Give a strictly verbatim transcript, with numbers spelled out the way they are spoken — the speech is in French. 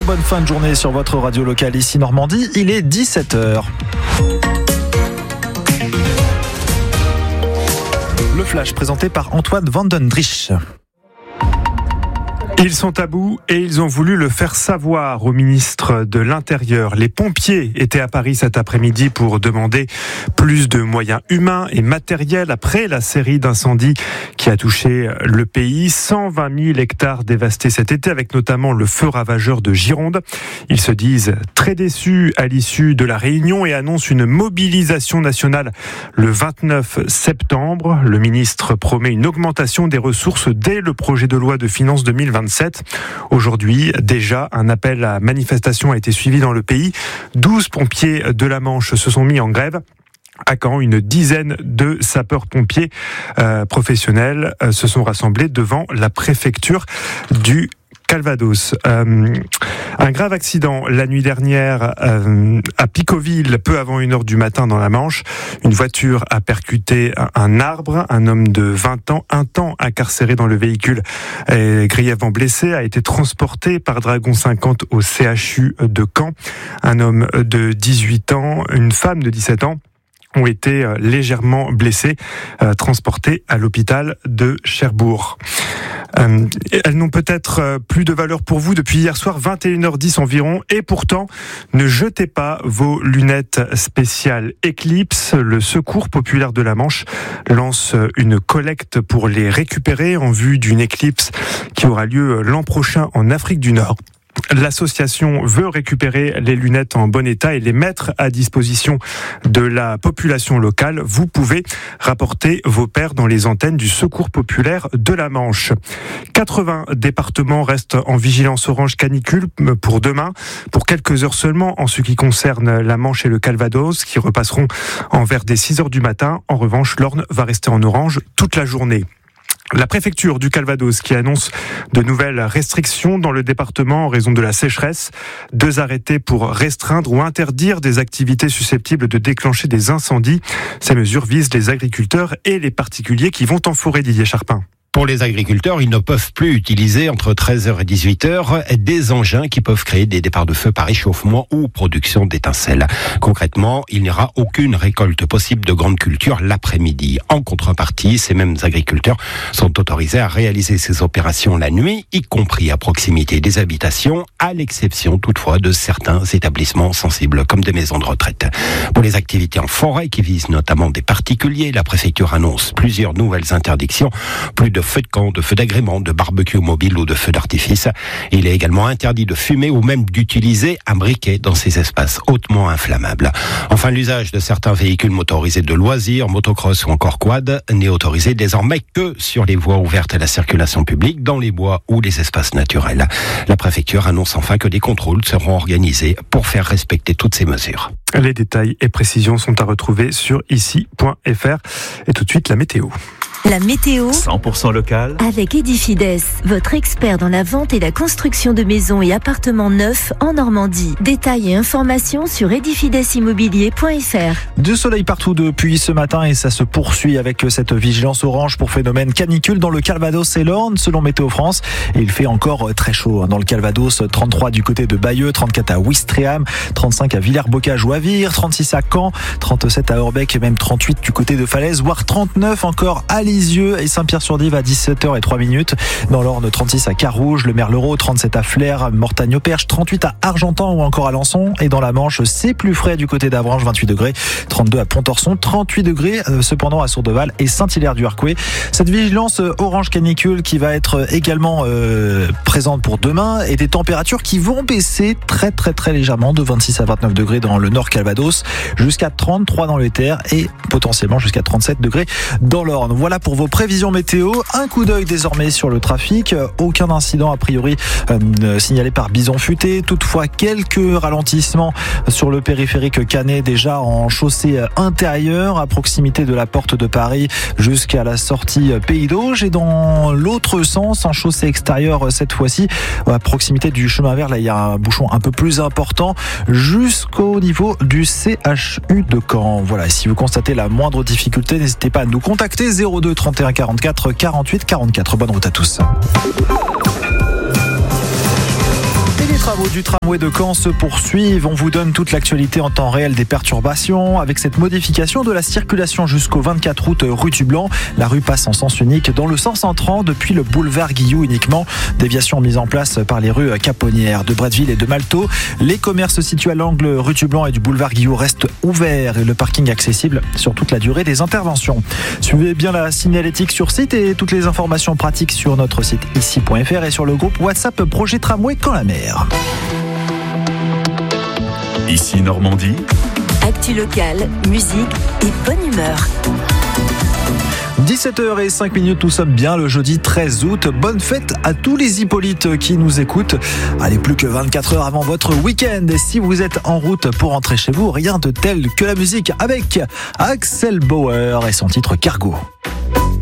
bonne fin de journée sur votre radio locale ici Normandie. Il est dix-sept heures. Le flash présenté par Antoine Vandendrich. Ils sont à bout et ils ont voulu le faire savoir au ministre de l'Intérieur. Les pompiers étaient à Paris cet après-midi pour demander plus de moyens humains et matériels après la série d'incendies qui a touché le pays. cent vingt mille hectares dévastés cet été, avec notamment le feu ravageur de Gironde. Ils se disent très déçus à l'issue de la réunion et annoncent une mobilisation nationale le vingt-neuf septembre. Le ministre promet une augmentation des ressources dès le projet de loi de finances deux mille vingt-sept. Aujourd'hui, déjà, un appel à manifestation a été suivi dans le pays. douze pompiers de la Manche se sont mis en grève. À Caen, une dizaine de sapeurs-pompiers euh, professionnels euh, se sont rassemblés devant la préfecture du Calvados. Euh, un grave accident la nuit dernière euh, à Picoville, peu avant une heure du matin dans la Manche. Une voiture a percuté un arbre. Un homme de vingt ans, un temps incarcéré dans le véhicule, est grièvement blessé, a été transporté par Dragon cinquante au C H U de Caen. Un homme de dix-huit ans, une femme de dix-sept ans ont été légèrement blessés, euh, transportés à l'hôpital de Cherbourg. Euh, elles n'ont peut-être plus de valeur pour vous depuis hier soir, vingt et une heures dix environ, et pourtant, ne jetez pas vos lunettes spéciales Eclipse. Le Secours populaire de la Manche lance une collecte pour les récupérer en vue d'une éclipse qui aura lieu l'an prochain en Afrique du Nord. L'association veut récupérer les lunettes en bon état et les mettre à disposition de la population locale. Vous pouvez rapporter vos paires dans les antennes du Secours populaire de la Manche. quatre-vingts départements restent en vigilance orange canicule pour demain, pour quelques heures seulement en ce qui concerne la Manche et le Calvados, qui repasseront en vert dès six heures du matin. En revanche, l'Orne va rester en orange toute la journée. La préfecture du Calvados qui annonce de nouvelles restrictions dans le département en raison de la sécheresse. Deux arrêtés pour restreindre ou interdire des activités susceptibles de déclencher des incendies. Ces mesures visent les agriculteurs et les particuliers qui vont en forêt, Didier Charpin. Pour les agriculteurs, ils ne peuvent plus utiliser entre treize heures et dix-huit heures des engins qui peuvent créer des départs de feu par échauffement ou production d'étincelles. Concrètement, il n'y aura aucune récolte possible de grandes cultures l'après-midi. En contrepartie, ces mêmes agriculteurs sont autorisés à réaliser ces opérations la nuit, y compris à proximité des habitations, à l'exception toutefois de certains établissements sensibles comme des maisons de retraite. Pour les activités en forêt qui visent notamment des particuliers, la préfecture annonce plusieurs nouvelles interdictions, plus de de feux de camp, de feux d'agrément, de barbecue mobile ou de feux d'artifice. Il est également interdit de fumer ou même d'utiliser un briquet dans ces espaces hautement inflammables. Enfin, l'usage de certains véhicules motorisés de loisirs, motocross ou encore quad n'est autorisé désormais que sur les voies ouvertes à la circulation publique, dans les bois ou les espaces naturels. La préfecture annonce enfin que des contrôles seront organisés pour faire respecter toutes ces mesures. Les détails et précisions sont à retrouver sur ici point f r. Et tout de suite, la météo. La météo cent pour cent local avec Edifides, votre expert dans la vente et la construction de maisons et appartements neufs en Normandie. Détails et informations sur edifides immobilier point f r. Du soleil partout depuis ce matin et ça se poursuit avec cette vigilance orange pour phénomène canicule dans le Calvados et l'Orne selon Météo France. Et il fait encore très chaud dans le Calvados, trente-trois du côté de Bayeux, trente-quatre à Ouistreham, trente-cinq à Villers-Bocage ou à Vire, trente-six à Caen, trente-sept à Orbec et même trente-huit du côté de Falaise, voire trente-neuf encore à Lisieux et Saint-Pierre-sur-Dive à dix-sept heures trois minutes. Dans l'Orne, trente-six à Carouge, le Merlereau, trente-sept à Flers, Mortagne-au-Perche, trente-huit à Argentan ou encore à Lançon. Et dans la Manche, c'est plus frais du côté d'Avranches, vingt-huit degrés, trente-deux à Pontorson, trente-huit degrés euh, cependant à Sourdeval et Saint-Hilaire-du-Harcouët. Cette vigilance orange canicule qui va être également euh, présente pour demain et des températures qui vont baisser très très très légèrement de vingt-six à vingt-neuf degrés dans le Nord Calvados, jusqu'à trente-trois dans le Terre et potentiellement jusqu'à trente-sept degrés dans l'Orne. Voilà pour vos prévisions météo. Un coup d'œil désormais sur le trafic. Aucun incident a priori euh, signalé par Bison Futé. Toutefois, quelques ralentissements sur le périphérique Canet, déjà en chaussée intérieure à proximité de la porte de Paris jusqu'à la sortie Pays d'Auge, et dans l'autre sens en chaussée extérieure cette fois-ci à proximité du chemin vert. Là, il y a un bouchon un peu plus important jusqu'au niveau du C H U de Caen. Voilà, si vous constatez la moindre difficulté, n'hésitez pas à nous contacter. Zéro deux trente et un quarante-quatre quarante-huit quarante-quatre. Bonne route à tous. Les travaux du tramway de Caen se poursuivent. On vous donne toute l'actualité en temps réel des perturbations. Avec cette modification de la circulation jusqu'au vingt-quatre août rue du Blanc, la rue passe en sens unique dans le sens entrant depuis le boulevard Guillou uniquement. Déviation mise en place par les rues Caponnières, de Bretteville et de Malteau. Les commerces situés à l'angle rue du Blanc et du boulevard Guillou restent ouverts et le parking accessible sur toute la durée des interventions. Suivez bien la signalétique sur site et toutes les informations pratiques sur notre site ici point f r et sur le groupe WhatsApp Projet Tramway Caen la mer. Ici Normandie. Actu locale, musique et bonne humeur. dix-sept heures zéro cinq, nous sommes bien le jeudi treize août. Bonne fête à tous les Hippolytes qui nous écoutent. Allez, plus que vingt-quatre heures avant votre week-end. Et si vous êtes en route pour rentrer chez vous, rien de tel que la musique avec Axel Bauer et son titre Cargo.